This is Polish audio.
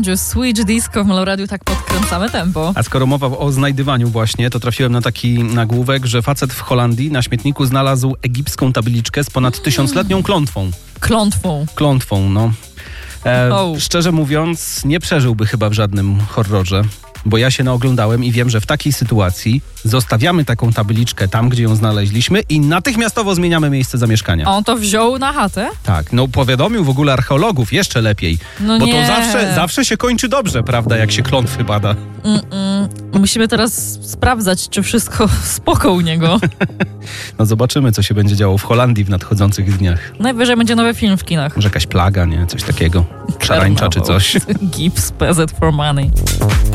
Switch Disco w Meloradiu, tak podkręcamy tempo. A skoro mowa o znajdywaniu właśnie, to trafiłem na taki nagłówek, że facet w Holandii na śmietniku znalazł egipską tabliczkę z ponad 1000-letnią klątwą. Klątwą, no. Szczerze mówiąc, nie przeżyłby chyba w żadnym horrorze, bo ja się naoglądałem i wiem, że w takiej sytuacji zostawiamy taką tabliczkę tam, gdzie ją znaleźliśmy i natychmiastowo zmieniamy miejsce zamieszkania. A on to wziął na chatę? Tak, no powiadomił w ogóle archeologów, jeszcze lepiej. No bo nie. to zawsze się kończy dobrze, prawda, jak się klątwy bada. Musimy teraz sprawdzać, czy wszystko spoko u niego. No zobaczymy, co się będzie działo w Holandii w nadchodzących dniach. Najwyżej będzie nowy film w kinach. Może jakaś plaga, nie? Coś takiego. Szarańcza czy coś. Gips, PZ for money.